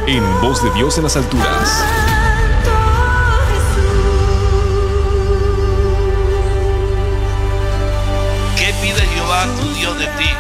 En Voz de Dios en las alturas. ¿Qué pide Jehová tu Dios de ti?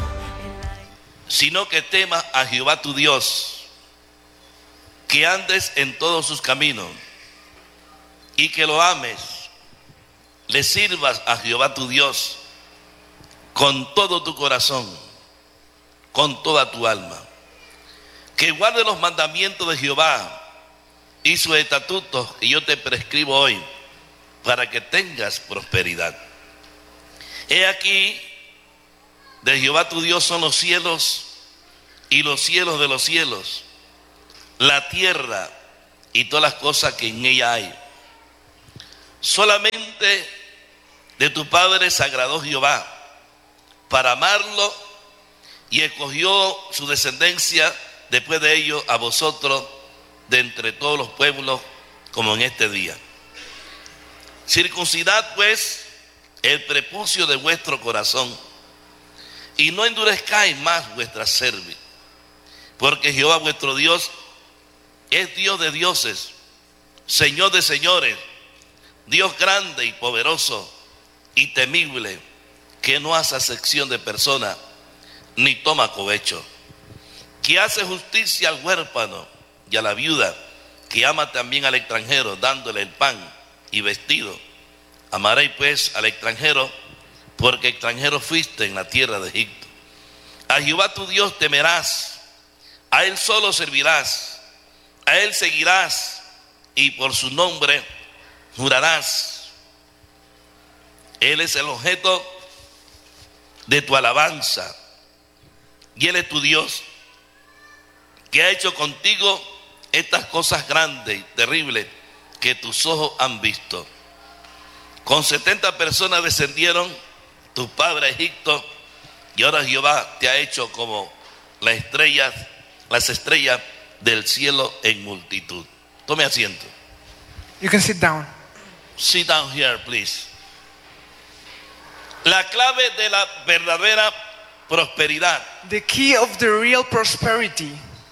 Sino que temas a Jehová tu Dios, que andes en todos sus caminos y que lo ames, le sirvas a Jehová tu Dios con todo tu corazón, con toda tu alma, que guarde los mandamientos de Jehová y sus estatutos que yo te prescribo hoy, para que tengas prosperidad. He aquí, de Jehová tu Dios son los cielos y los cielos de los cielos, la tierra y todas las cosas que en ella hay. Solamente de tu padre se agradó Jehová para amarlo, y escogió su descendencia después de ello a vosotros de entre todos los pueblos, como en este día. Circuncidad pues el prepucio de vuestro corazón, y no endurezcáis más vuestra cerviz, porque Jehová vuestro Dios es Dios de dioses, Señor de señores, Dios grande y poderoso y temible, que no hace acepción de persona, ni toma cohecho, que hace justicia al huérfano y a la viuda, que ama también al extranjero, dándole el pan y vestido. Amaréis pues al extranjero, porque extranjero fuiste en la tierra de Egipto. A Jehová tu Dios temerás, a Él solo servirás, a Él seguirás, y por su nombre jurarás. Él es el objeto de tu alabanza, y Él es tu Dios, que ha hecho contigo estas cosas grandes y terribles que tus ojos han visto. Con 70 personas descendieron tus padres a Egipto, y ahora Jehová te ha hecho como las estrellas del cielo en multitud. Tome asiento. You can sit down. Sit down here, please. La clave de la verdadera prosperidad. The key of the real prosperity.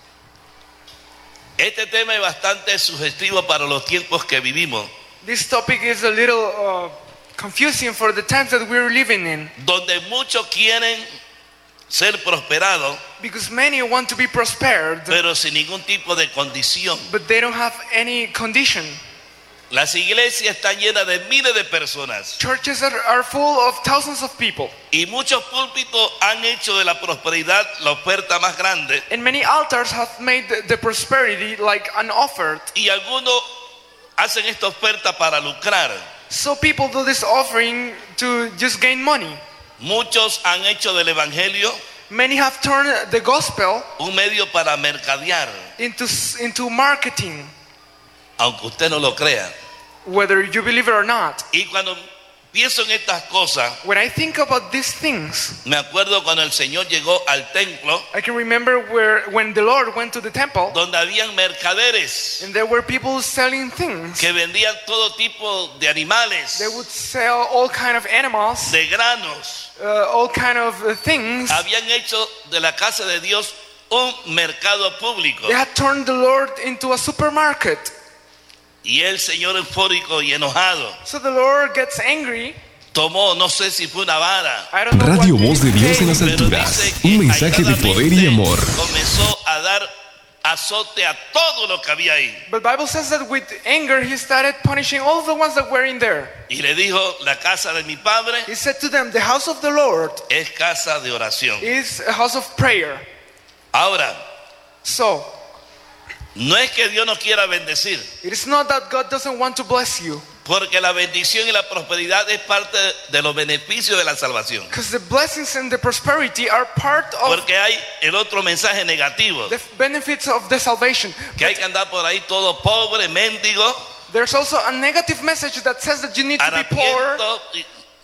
Este tema es bastante sugestivo para los tiempos que vivimos, This topic is a little confusing for the times that we're living in, donde muchos quieren ser prosperados, because many want to be prospered, pero sin ningún tipo de condición. but they don't have any condition. Las iglesias están llenas de miles de personas, Churches are full of thousands of people, y muchos púlpitos han hecho de la prosperidad la oferta más grande, and many altars have made the prosperity like an offer. y algunos hacen esta oferta para lucrar. So people do this offering to just gain money. Muchos han hecho del evangelio Many have turned the gospel un medio para mercadear, into marketing, aunque usted no lo crea. whether you believe it or not. Y cuando pienso en estas cosas, When I think about these things, me acuerdo cuando el Señor llegó al templo, I can remember when the Lord went to the temple, donde habían mercaderes and there were people selling things. que vendían todo tipo de animales, They would sell all kind of animals, de granos. all kind of things. Habían hecho de la casa de Dios un mercado público. They had turned the Lord into a supermarket. Y el Señor, eufórico y enojado, So the Lord gets angry. tomó, no sé si fue una vara, I don't know Radio what Voz de he Dios en las said, pero alturas. dice que Un mensaje de poder y amor. comenzó a dar azote a todo lo que había ahí. but Bible says that with anger he started punishing all the ones that were in there. Y le dijo, la casa de mi padre He said to them, the house of the Lord es casa de oración. is a house of prayer. Ahora, So no es que Dios no quiera bendecir, it is not that God doesn't want to bless you, porque la bendición y la prosperidad es parte de los beneficios de la salvación. because the blessings and the prosperity are part of Porque hay el otro mensaje negativo, the benefits of the salvation. que hay que andar por ahí todo pobre, mendigo, There's also a negative message that says that you need to be poor, harapiento,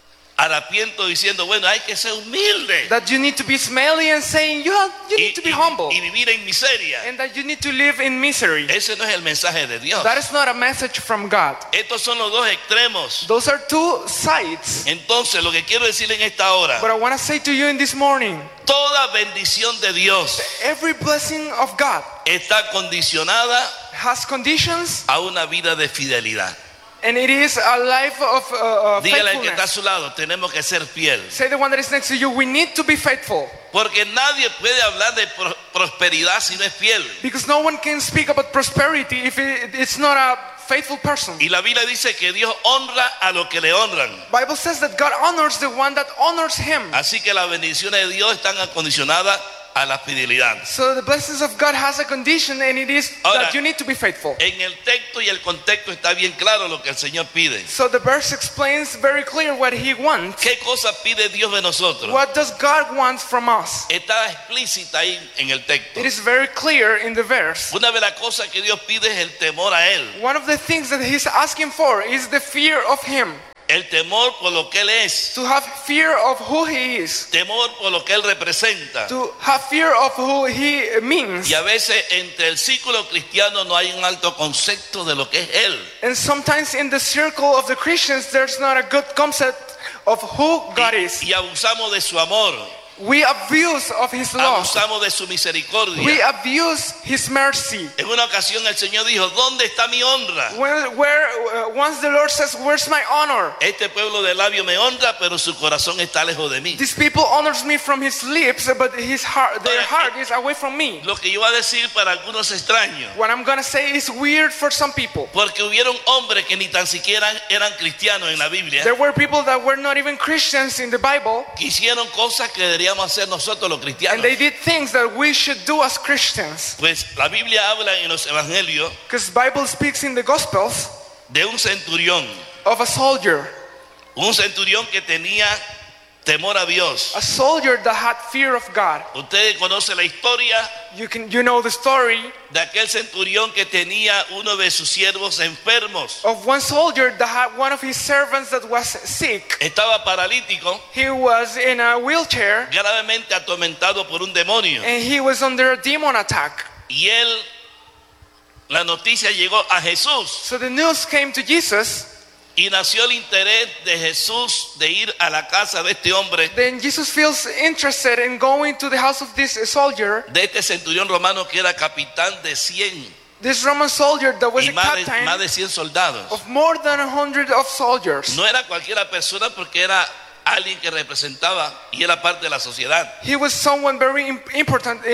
harapiento diciendo, bueno, hay que ser humilde That you need to be smelly and saying you need to be humble. y vivir en miseria. And that you need to live in misery. Ese no es el mensaje de Dios. That is not a message from God. Estos son los dos extremos. Those are two sides. Entonces, lo que quiero decirle en esta hora, But I want to say to you in this morning, toda bendición de Dios every blessing of God está condicionada has conditions, a una vida de fidelidad. and it is a life of Dígale al que está a faithfulness. su lado, tenemos que ser fiel. Say the one that is next to you, we need to be faithful. Porque nadie puede hablar de prosperidad si no es fiel. Because no one can speak about prosperity if it's not a faithful person. Y la Biblia dice que Dios honra a los que le honran. Bible says that God honors the one that honors him. Así que las bendiciones de Dios están acondicionadas a la fidelidad. So the blessings of God has a condition, and it is Ahora, that you need to be faithful. En el texto y el contexto está bien claro lo que el Señor pide. So the verse explains very clear what he wants. ¿Qué cosa pide Dios de nosotros? What does God want from us? Está explícita ahí en el texto. It is very clear in the verse. Una de las cosas que Dios pide es el temor a Él. One of the things that he's asking for is the fear of him. El temor por lo que Él es. To have fear of who he is. Temor por lo que Él representa. To have fear of who he means. Y a veces entre el círculo cristiano no hay un alto concepto de lo que es Él. And sometimes in the circle of the Christians there's not a good concept of who God is. Y abusamos de su amor. We abuse of his love. Abusamos de su misericordia. We abuse his mercy. En una ocasión el Señor dijo, ¿dónde está mi honra? Once the Lord says, where's my honor? Este pueblo de labio me honra, pero su corazón está lejos de mí. These people honors me from his lips, but their heart is away from me. Lo que yo voy a decir para algunos extraños. What I'm gonna say is weird for some people. Porque hubieron hombres que ni tan siquiera eran cristianos en la Biblia. There were people that were not even Christians in the Bible. Que hicieron cosas que deberíamos hacer nosotros los cristianos. And they did things that we should do as Christians. Pues la Biblia habla en los evangelios Because the Bible speaks in the Gospels de un centurión. of a soldier. Un centurión que tenía temor a Dios. A soldier that had fear of God. Ustedes conocen la historia You know the story de aquel centurión que tenía uno de sus siervos enfermos. of one soldier that had one of his servants that was sick. Estaba paralítico, He was in a wheelchair gravemente atormentado por un demonio. and he was under a demon attack. Y la noticia llegó a Jesús. So the news came to Jesus. Y nació el interés de Jesús de ir a la casa de este hombre, Then Jesus feels interested in going to the house of this soldier, de este centurión romano que era capitán de 100 this Roman soldier that was y a más captain de 100 soldados. of more than 100 of soldiers. No era cualquiera persona porque era alguien que representaba y era parte de la sociedad. He was someone very important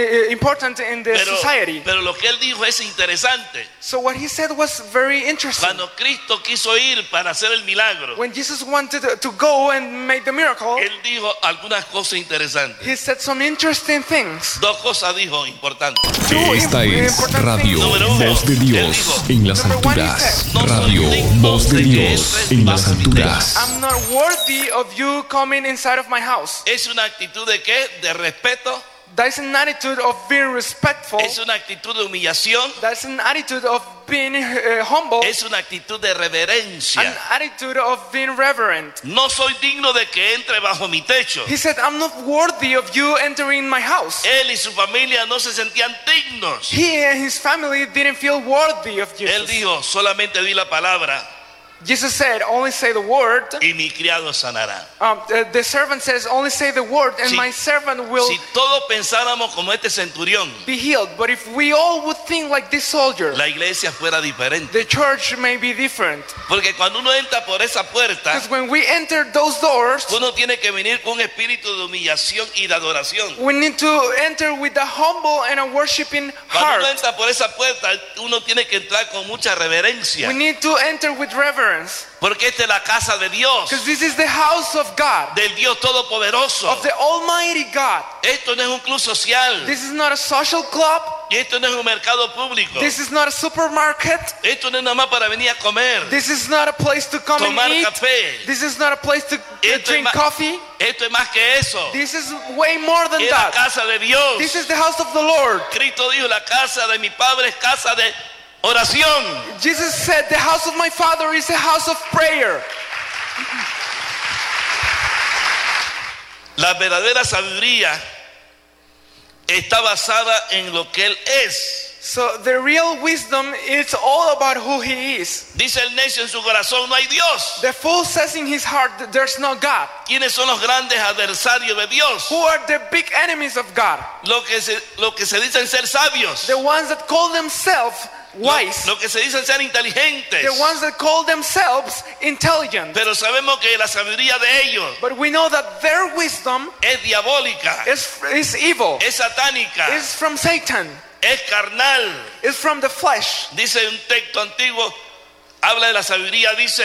in the society. Pero lo que él dijo es interesante. So what he said was very interesting. Cuando Cristo quiso ir para hacer el milagro, When Jesus wanted to go and make the miracle, él dijo algunas cosas interesantes. he said some interesting things. Dos cosas dijo importantes. Esta es Radio Voz de Dios en las alturas. Radio Voz de Dios en las alturas. I'm not worthy of you coming inside of my house. Es una actitud de qué? De respeto. That's an attitude of being respectful. Es una actitud de humillación. That's an attitude of being humble. Es una actitud de An reverencia. attitude of being reverent. No soy digno de que entre bajo mi techo. He said, I'm not worthy of you entering my house. Él y su familia no se sentían dignos. He and his family didn't feel worthy of Él Jesus. dijo, solamente di la palabra Jesus said, only say the word. y mi criado sanará. The servant says, only say the word and Si- my servant will Si todos pensáramos como este centurión, be healed. But if we all would think like this soldier, la iglesia fuera diferente. the church may be different. Porque cuando uno entra por esa puerta, Because when we enter those doors, uno tiene que venir con un espíritu de humillación y de adoración. we need to enter with a humble and a worshiping Cuando uno heart. entra por esa puerta, uno tiene que entrar con mucha reverencia. We need to enter with reverence. Porque esta es la casa de Dios, Because this is the house of God, del Dios Todopoderoso. of the Almighty God. Esto no es un club social. This is not a social club. Y esto no es un mercado público. This is not a supermarket. Esto no es nada más para venir a comer, This is not a place to come and tomar eat. café. This is not a place to Esto es drink más- coffee. Esto es más que eso. This is way more than Es la that. casa de Dios. This is the house of the Lord. Cristo dijo, la casa de mi Padre es casa de oración. Jesus said, the house of my Father is a house of prayer. La verdadera sabiduría está basada en lo que Él es. So the real wisdom is all about who he is. Dice el necio en su corazón, no hay Dios. The fool says in his heart that there's no God. ¿Quiénes son los grandes adversarios de Dios? Who are the big enemies of God? Lo que se dicen ser sabios. The ones that call themselves wise. Lo que se dicen ser inteligentes. The ones that call themselves intelligent. Pero sabemos que la sabiduría de ellos But we know that their wisdom es diabólica, is evil. es satánica, Is from Satan. es carnal. Is from the flesh. Dice un texto antiguo, habla de la sabiduría, dice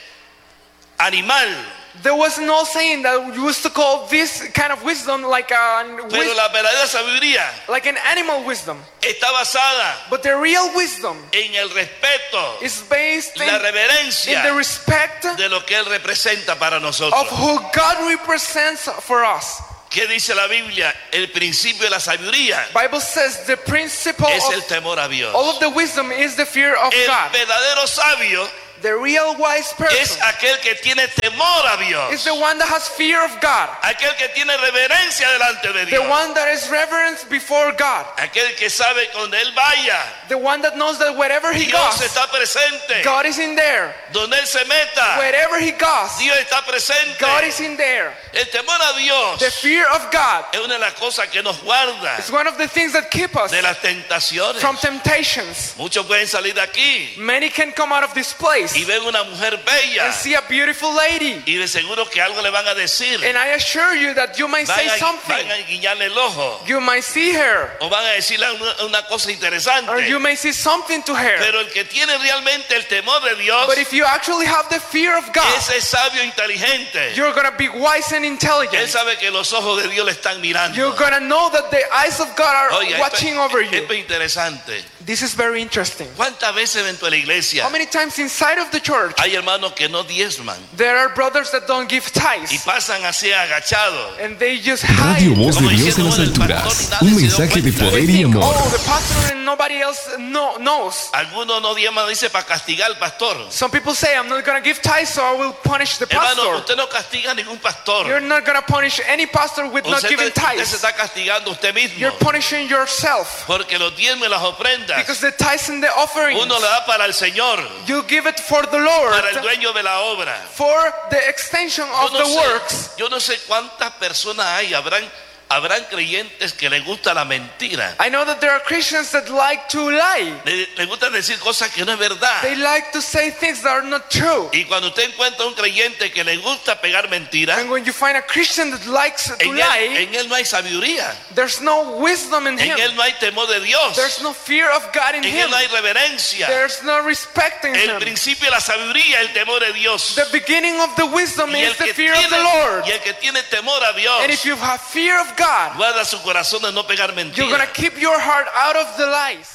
animal. There was an old saying that we used to call this kind of wisdom like Pero la verdadera sabiduría like an animal wisdom. está basada But the real wisdom en el respeto, is based la in the reverencia respect de lo que Él representa para nosotros. of who God represents for us. ¿Qué dice la Biblia? El principio de la sabiduría Bible says the principle es el of temor a Dios. all of the wisdom is the fear of El God. verdadero sabio The real wise es person aquel que tiene temor a Dios, is the one that has fear of God. aquel que tiene reverencia delante de The Dios, one that is reverence before God. aquel que sabe que donde Él vaya, The one that knows that wherever he Dios goes, está presente. God is in there. Donde Él se meta, Wherever he goes, Dios está presente. God is in there. El temor a Dios The fear of God es una de las cosas que nos guarda is one of the things that keep us de las tentaciones. from temptations. Muchos pueden salir de aquí Many can come out of this place y ven una mujer bella and see a beautiful lady. y de seguro que algo le van a decir. And I assure you that you might say Van something. a guiñarle el ojo You might see her, o van a decirle una cosa or interesante. you may say something to her. Pero el que tiene realmente el temor de Dios, But if you actually have the fear of God, ese es sabio e inteligente. you're going to be wise and Él intelligent. sabe que los ojos de Dios le están mirando. You're going to know that the eyes of God are Oiga, watching over you. esto es interesante. This is very interesting. ¿Cuántas veces dentro de la iglesia How many times inside of the church hay hermanos que no diezman there are brothers that don't give y tithes pasan así agachados? and they just Radio hide? Voz de Dios en las alturas. Un mensaje de poder y amor. Oh, the pastor and nobody else knows. Algunos no diezman, dice, para castigar al pastor. Some people say, I'm not going to give tithes, so I will punish the Hermano, pastor. usted no castiga a ningún pastor. You're not going to punish any pastor with not giving Usted se tithes. está castigando usted mismo. You're punishing yourself. Porque los diezmos y las ofrendas Because the tithes and the offerings, uno le da para el Señor, you give it for the Lord, para el dueño de la obra. for the extension of the works. Yo no sé cuántas personas hay, habrán creyentes que les gusta la mentira. I know that there are Christians that like to lie. Les gusta decir cosas que no es verdad. They like to say things that are not true. Y cuando usted encuentra un creyente que le gusta pegar mentiras, And when you find a Christian that likes to lie, en él no hay sabiduría, there's no wisdom in en him. él no hay temor de Dios, There's no fear of God in en him. él no hay reverencia. There's no respect in El him. principio de la sabiduría es el temor de Dios. The beginning of the wisdom Y is the fear of the Lord. y el que tiene temor a Dios And if you have fear of God, guarda su corazón de no pegar you're going to mentiras. keep your heart out of the lies.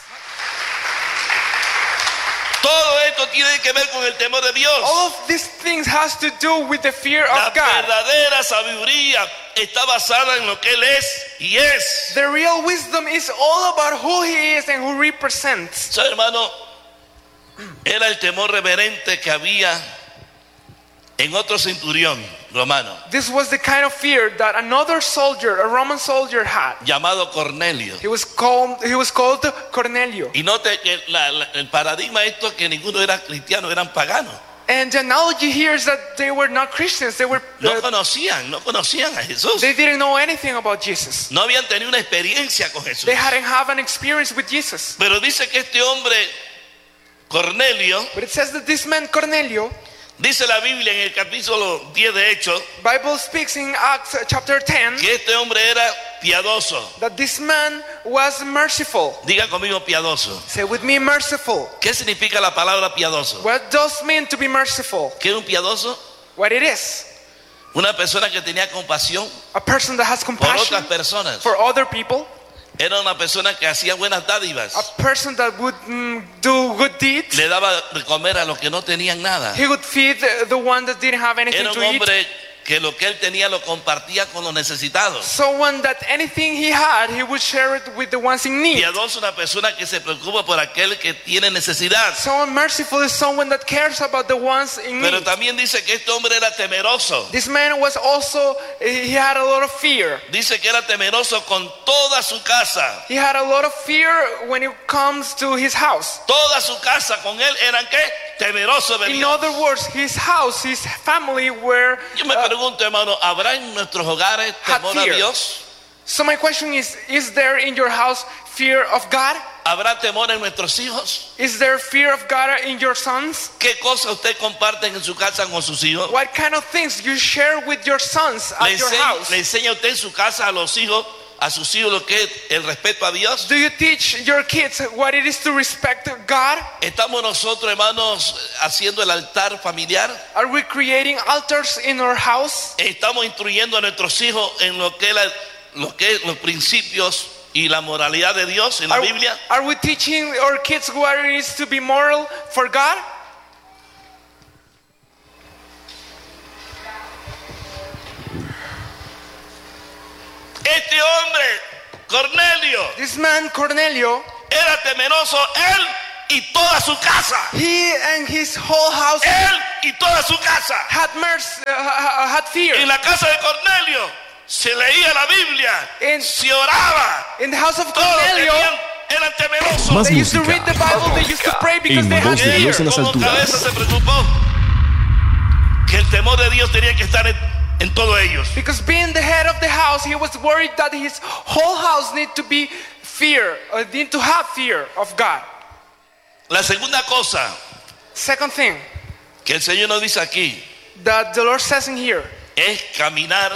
Todo esto tiene que ver con el temor de Dios. All of these things has to do with the fear La of God. verdadera sabiduría está basada en lo que Él es y es. The real wisdom is all about who He is and who represents. So, hermano, era el temor reverente que había en otro centurión romano This was the kind of fear that another soldier, a Roman soldier, had. llamado Cornelio. He was called Cornelio. Y note que el paradigma esto es que ninguno era cristiano, eran paganos. And the analogy here is that they were not Christians. They were No conocían a Jesús. they didn't know anything about Jesus. No habían tenido una experiencia con Jesús. They hadn't have an experience with Jesus. Pero dice que este hombre, Cornelio, But it says that this man Cornelio, dice la Biblia en el capítulo 10 de Hechos, Bible speaks in Acts chapter 10 que este hombre era piadoso. that this man was merciful. Diga conmigo piadoso. Say with me, merciful. ¿Qué significa la palabra piadoso? What does mean to be merciful? ¿Qué es un piadoso? What it is? Una persona que tenía compasión A person that has por compassion otras personas. for other people. Era una persona que hacía buenas dádivas. A person that would do good deeds. Le daba de comer a los que no tenían nada. He would feed the one that didn't have anything Era un to eat. hombre que lo que él tenía lo compartía con los necesitados. Someone that anything he had, he would share it with the ones in need. Piadoso, una persona que se preocupa por aquel que tiene necesidad. Someone merciful is someone that cares about the ones in Pero need. también dice que este hombre era temeroso. This man was also, he had a lot of fear. Dice que era temeroso con toda su casa. He had a lot of fear when it comes to his house. Toda su casa con él eran ¿qué? Temerosos de In Dios. other words, his house, his family were. Yo me pregunto, hermano, ¿habrá en nuestros hogares temor a fear. Dios? So my question is there in your house fear of God? ¿Habrá temor en nuestros hijos? Is there fear of God in your sons? ¿Qué cosas usted comparte en su casa con sus hijos? What kind of things you share with your sons ¿Le at your house? enseña usted en su casa a los hijos, a sus hijos lo que es el respeto a Dios? Do you teach your kids what it is to respect God? ¿Estamos nosotros, hermanos, haciendo el altar familiar? Are we creating altars in our house? ¿Estamos instruyendo a nuestros hijos en lo que es los principios y la moralidad de Dios en la Biblia? Are we teaching our kids what it is to be moral for God? Este hombre, Cornelio, This man Cornelio, era temeroso él y toda su casa. he and his whole house Él y toda su casa. had had fear. En la casa de Cornelio se leía la Biblia, En- se oraba. In the house of Todos Cornelio, eran temerosos. Más they used to música. read the Bible, they used to pray because En they had voz de fear. Dios en las Como alturas. cabeza se preocupó que el temor de Dios tenía que estar en todos ellos. Because being the head of the house, he was worried that his whole house need to be need to have fear of God. La segunda cosa Second thing que el Señor nos dice aquí that the Lord says in here es caminar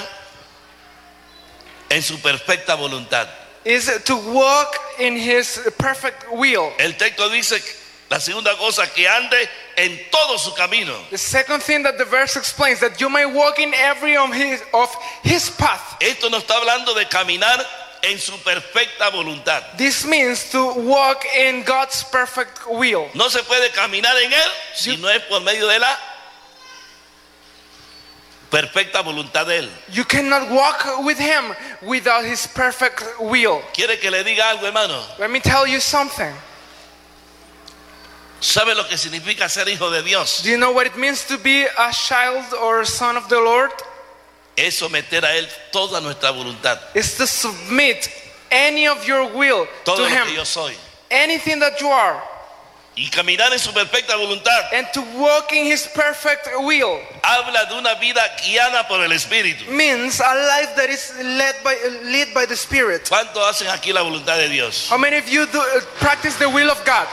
en su perfecta voluntad. is to walk in his perfect will. El texto dice, la segunda cosa, que ande en todo su camino. The second thing that the verse explains, that you may walk in every of his path. Esto no está hablando de caminar en su perfecta voluntad. This means to walk in God's perfect will. No se puede caminar en él si no es por medio de la perfecta voluntad de él. You cannot walk with him without his perfect will. ¿Quiere que le diga algo, hermano? Let me tell you something. ¿Sabe lo que significa ser hijo de Dios? Do you know what it means to be a child or a son of the Lord? Es someter a él toda nuestra voluntad, It's to submit any of your will todo to lo que him. yo soy, Anything that you are. y caminar en su perfecta voluntad. And to walk in his perfect will Habla de una vida guiada por el Espíritu. means a life that is led by the Spirit. ¿Cuántos hacen aquí la voluntad de Dios? How many of you practice the will of God?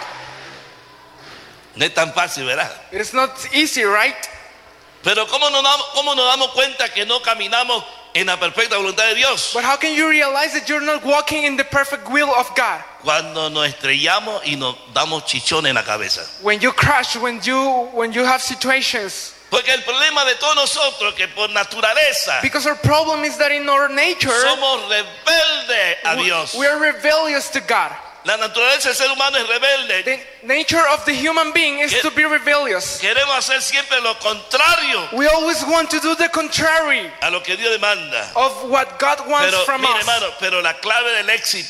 No es tan fácil, ¿verdad? It is not easy, right? Pero ¿cómo nos damos cuenta que no caminamos en la perfecta voluntad de Dios? But how can you realize that you're not walking in the perfect will of God? Cuando nos estrellamos y nos damos chichones en la cabeza. When you crash, when you have situations. Porque el problema de todos nosotros, que por naturaleza Because our problem is that in our nature, somos rebeldes a Dios. we are rebellious to God. La naturaleza del ser humano es rebelde. The nature of the human being is to be rebellious. Queremos hacer siempre lo contrario We always want to do the contrary a lo que Dios demanda. of what God wants Pero from mire, us. hermano, pero la clave del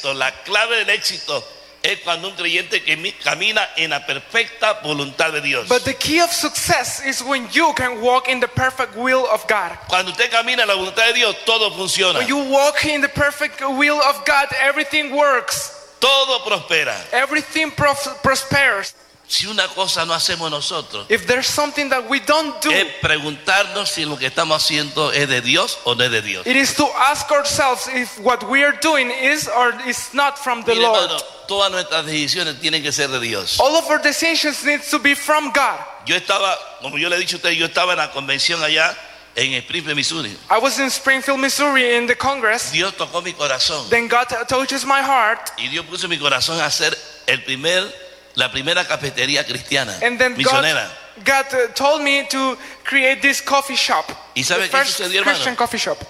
éxito es cuando un creyente que camina en la perfecta voluntad de Dios. But the key of success is when you can walk in the perfect will of God. Cuando usted camina en la voluntad de Dios, todo funciona. When you walk in the perfect will of God, everything works. Todo prospera. Everything prospers. Si una cosa no hacemos nosotros, If there's something that we don't do, es preguntarnos si lo que estamos haciendo es de Dios o no es de Dios. it is to ask ourselves if what we are doing is or is not from the Mire, Lord. hermano, todas nuestras decisiones tienen que ser de Dios. All of our decisions need to be from God. Yo estaba, como yo le he dicho a usted, yo estaba en la convención allá en Springfield, Missouri. I was in Springfield, Missouri in the Congress. Dios tocó mi corazón Then God touches my heart. y Dios puso en mi corazón a hacer la primera cafetería cristiana And then misionera. God told me to create this coffee shop. ¿Y sabe The qué first sucedió, hermano? Christian coffee shop.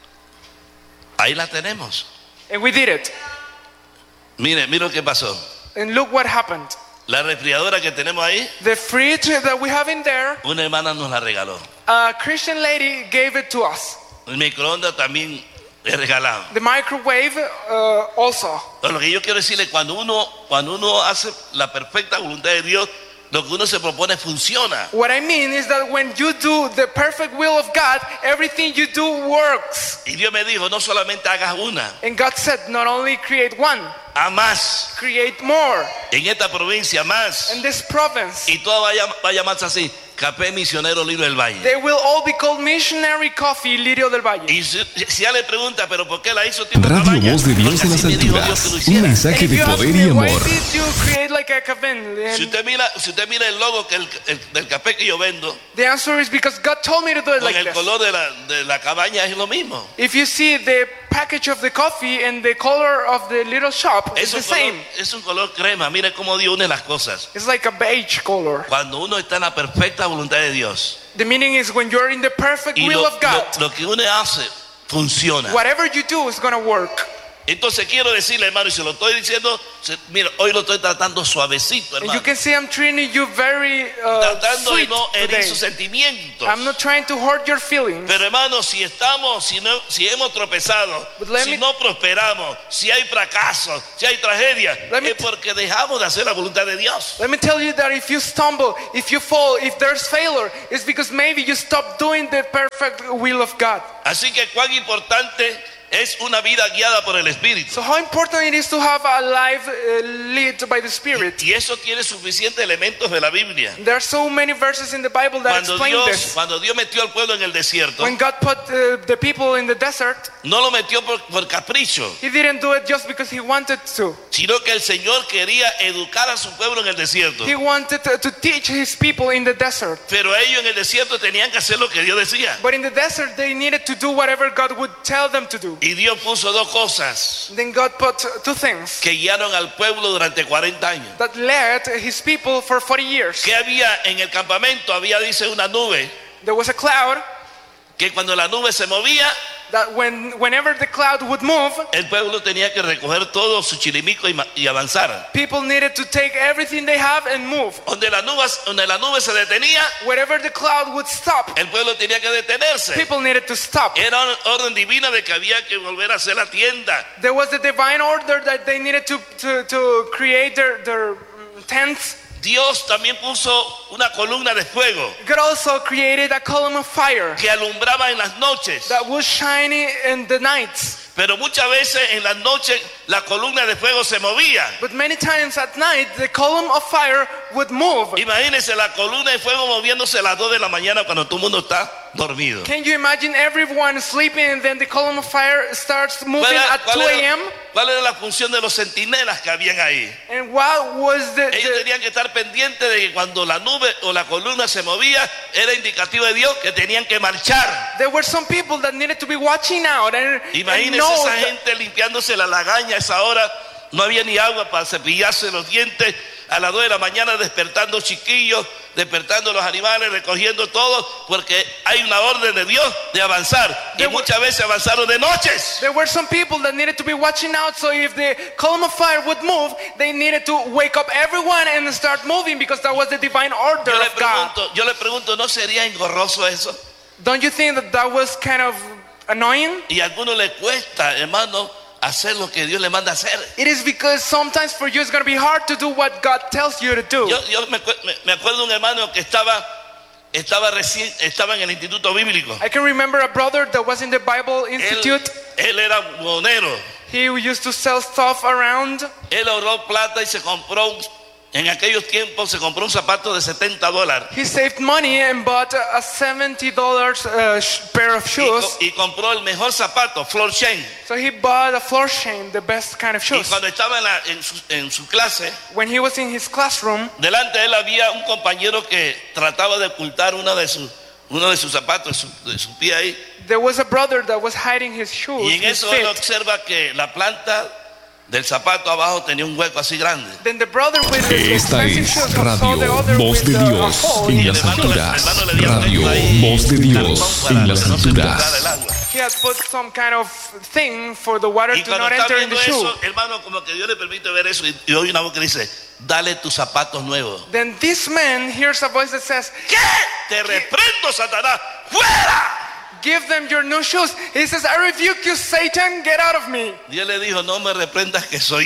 Ahí la tenemos. And we did it. Mire lo que pasó. And look what happened. La refrigeradora que tenemos ahí, The fridge that we have in there, una hermana nos la regaló. a Christian lady gave it to us. El microondas también es regalado. The microwave also. Pero lo que yo quiero decirle, cuando uno hace la perfecta voluntad de Dios, lo que uno se propone funciona. What I mean is that when you do the perfect will of God, everything you do works. Y Dios me dijo, no solamente hagas una, And God said, not only create one, haz más. create more. En esta provincia más. In this province, Y todo va a llamarse así, Café Misionero Lirio del Valle. they will all be called Missionary Coffee Lirio del Valle. Y si ya le pregunta, pero ¿por qué la hizo tipo Radio cabaña? Voz de Dios Porque en las así me dijo Dios alturas. que lo Un hiciera. mensaje If de you ask poder y me, why amor. did you create like a cabin? Si usted mira el logo del café que yo vendo, The answer is because God told me to do it con like el this. color de la cabaña es lo mismo. If you see the package of the coffee and the color of the little shop, it's the same. Es un color crema. Mire cómo Dios une las cosas. It's like a beige color. Cuando uno está en la perfecta voluntad de Dios The meaning is when you're in the perfect y will of God, lo que uno hace funciona. whatever you do is going to work. Entonces quiero decirle, hermano, y se lo estoy diciendo, mira, hoy lo estoy tratando suavecito, And you hermano, can see I'm treating you very tratando de sweet no herir today. sus sentimientos. I'm not trying to hurt your feelings. Pero hermano, si hemos tropezado, But let si me- no prosperamos, si hay fracaso, si hay tragedia, Let me- es porque dejamos de hacer la voluntad de Dios. Let me tell you that if you stumble, if you fall, if there's failure, it's because maybe you stopped doing the perfect will of God. Así que cuán importante es una vida guiada por el Espíritu. So how important it is to have a life led by the Spirit. Y eso tiene suficientes elementos de la Biblia. There are so many verses in the Bible that explain this. Cuando Dios metió al pueblo en el desierto, When God put the people in the desert, no lo metió por capricho, He didn't do it just because He wanted to. sino que el Señor quería educar a su pueblo en el desierto. He wanted to teach His people in the desert. Pero ellos en el desierto tenían que hacer lo que Dios decía. But in the desert, they needed to do whatever God would tell them to do. Y Dios puso dos cosas Then God put two things que guiaron al pueblo durante 40 años. that led His people for 40 years. Que había en el campamento, dice, una nube, There was a cloud que cuando la nube se movía, that whenever the cloud would move, el pueblo tenía que recoger todo su chirimico y avanzar. people needed to take everything they have and move. Donde la nube se detenía, Wherever the cloud would stop, el pueblo tenía que detenerse. people needed to stop. Era una orden divina de que había que volver a hacer la tienda. There was a divine order that they needed to create their tents. Dios también puso una columna de fuego God also created a column of fire que alumbraba en las noches. that was shining in the nights. Pero muchas veces en las noches la columna de fuego se movía. But many times at night, the column of fire would move. Imagínense la columna de fuego moviéndose a las 2 de la mañana cuando todo el mundo está dormido. Can you imagine everyone sleeping and then the column of fire starts moving at 2 a.m.? ¿Cuál era la función de los centinelas que habían ahí? And what was Ellos tenían que estar pendientes de que cuando la nube o la columna se movía era indicativo de Dios que tenían que marchar. There were some people that needed to be watching out and Imagínense know esa that gente limpiándose la lagaña a esa hora. No había ni agua para cepillarse los dientes. A las 2 de la mañana despertando chiquillos, despertando los animales, recogiendo todo, porque hay una orden de Dios de avanzar. Y muchas veces avanzaron de noches. there were some people that needed to be watching out, so if the column of fire would move, they needed to wake up everyone and start moving because that was the divine order of God. Yo le pregunto, ¿no sería engorroso eso? Don't you think that was kind of annoying? Y a algunos les cuesta, hermano, hacer lo que Dios le manda hacer. It is because sometimes for you it's going to be hard to do what God tells you to do. Yo me acuerdo de un hermano que estaba en el instituto bíblico. I can remember a brother that was in the Bible Institute. Él era monero. He used to sell stuff around. Él ahorró plata y en aquellos tiempos se compró un zapato de $70. He saved money and bought a $70 pair of shoes. Y compró el mejor zapato, floor chain. So he bought a floor shame, the best kind of Y shoes. cuando estaba en su clase, When he was in his classroom, delante de él había un compañero que trataba de ocultar uno de sus zapatos, de su pie ahí. there was a brother that was hiding his shoes, Y en his eso él feet. observa que la planta del zapato abajo tenía un hueco así grande. Then the brother with the Esta expensive es shoes saw the Radio other Voz with de a Dios hole en in las the shoe. alturas. Radio Voz de Dios en las alturas. he had put some kind of thing for the water Y to cuando not está enter in the viendo shoe. eso, hermano, como que Dios le permite ver eso y oye una voz que dice, dale tus zapatos nuevos. Then this man hears a voice that says, ¿Qué? Te reprendo, Satanás. ¡Fuera! give them your new shoes. He says, I rebuke you, Satan, get out of me. Dios le dijo, no me reprendas que soy